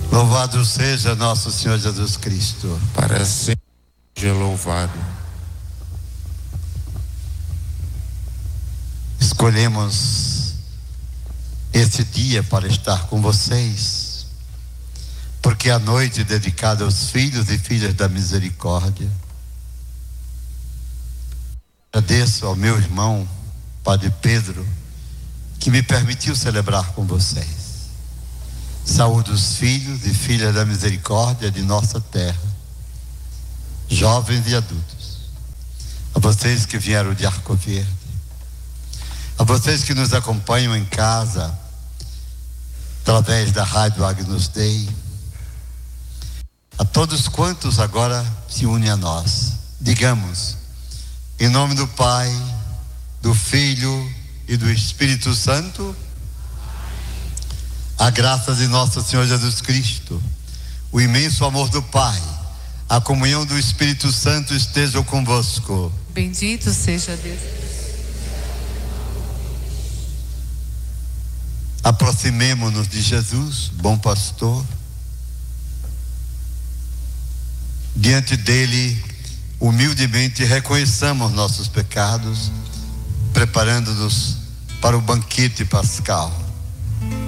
Louvado seja nosso Senhor Jesus Cristo. Para sempre seja louvado. Escolhemos esse dia para estar com vocês, porque é a noite dedicada aos filhos e filhas da misericórdia. Agradeço ao meu irmão, Padre Pedro, que me permitiu celebrar com vocês. Saúdo os filhos e filhas da misericórdia de nossa terra, jovens e adultos, a vocês que vieram de Arco Verde, a vocês que nos acompanham em casa, através da Rádio Agnus Dei, a todos quantos agora se unem a nós. Digamos, em nome do Pai, do Filho e do Espírito Santo, a graça de nosso Senhor Jesus Cristo, o imenso amor do Pai, a comunhão do Espírito Santo estejam convosco. Bendito seja Deus. Aproximemo-nos de Jesus, bom pastor. Diante dele, humildemente reconheçamos nossos pecados, preparando-nos para o banquete pascal.